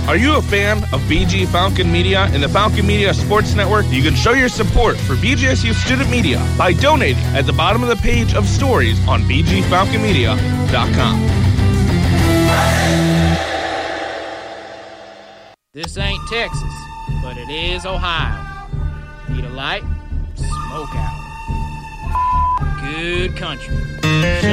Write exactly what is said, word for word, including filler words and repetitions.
Are you a fan of B G Falcon Media and the Falcon Media Sports Network? You can show your support for B G S U Student Media by donating at the bottom of the page of stories on b g falcon media dot com. This ain't Texas, but it is Ohio. Need a light? Smoke out. Good country. Shut